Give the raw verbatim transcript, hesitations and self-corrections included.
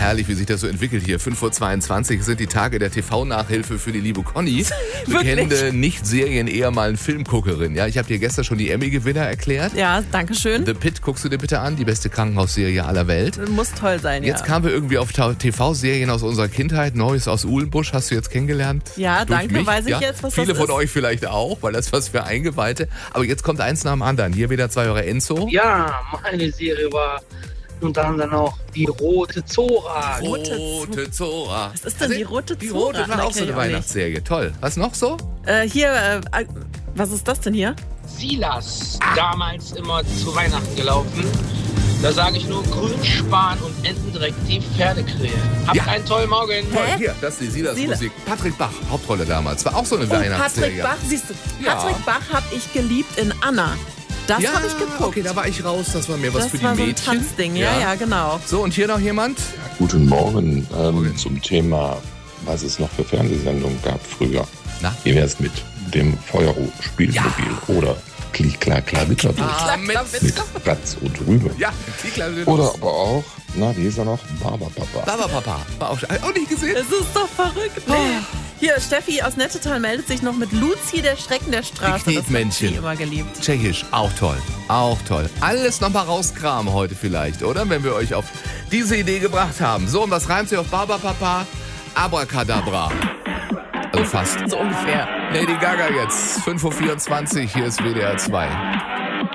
herrlich, wie sich das so entwickelt hier. fünf Uhr zweiundzwanzig sind die Tage der T V-Nachhilfe für die liebe Conny. Bekennende Nicht-Serien-Ehemallen Filmguckerin. Ja, ich habe dir gestern schon die Emmy-Gewinner erklärt. Ja, danke schön. The Pitt guckst du dir bitte an, die beste Krankenhausserie aller Welt. Muss toll sein, Jetzt ja. kamen wir irgendwie auf T V-Serien aus unserer Kindheit. Neues aus Uhlenbusch hast du jetzt kennengelernt. Ja, Durch danke, mich. weiß ich ja? jetzt, was Viele das von ist. euch vielleicht auch, weil das was für Eingeweihte. Aber jetzt kommt eins nach dem anderen. Hier wieder zwei Eure Enzo. Ja, meine Serie war unter anderem auch die Rote Zora. Rote Rote Zora. Was ist denn die Rote Die Zora? Rote war Na, auch so kenn eine ich auch nicht. Weihnachtsserie. Toll. Was noch so? Äh, hier, äh, was ist das denn hier? Silas, damals immer zu Weihnachten gelaufen. Da sage ich nur Grünspan und Entendirektiv Pferdekrähe. Habt Ja. einen tollen Morgen. Toll, hier, das ist die Silas-Musik. Patrick Bach, Hauptrolle damals. War auch so eine Oh, Weihnachtsserie. Patrick Bach, siehst du, Ja. Patrick Bach habe ich geliebt in Anna. Das ja, habe ich geguckt. okay, da war ich raus. Das war mir was das für die war so ein Mädchen. Tanzding, ja, ja, genau. So, und hier noch jemand? Guten Morgen, ähm, zum Thema, was es noch für Fernsehsendungen gab früher. Na? Wie wär's mit dem Feuerruh-Spielmobil oder Klick, Klar, Klar, Witterbuch Ah, mit, mit Ratz und Rübe. ja, die kleine Oder aber auch, na, wie hieß er noch? Barberpapa. Baba Papa. War auch, auch nicht gesehen. Es ist doch verrückt. Ne? Hier, Steffi aus Nettetal meldet sich noch mit Luzi, der Schrecken der Straße. Die Das hat Knetmännchen. sie immer geliebt. Tschechisch, auch toll. Auch toll. Alles nochmal rauskramen heute vielleicht, oder? Wenn wir euch auf diese Idee gebracht haben. So, und was reimt sich auf Barbapapa? Abracadabra. Also fast. So ungefähr. Lady Gaga jetzt. fünf Uhr vierundzwanzig, hier ist W D R zwei.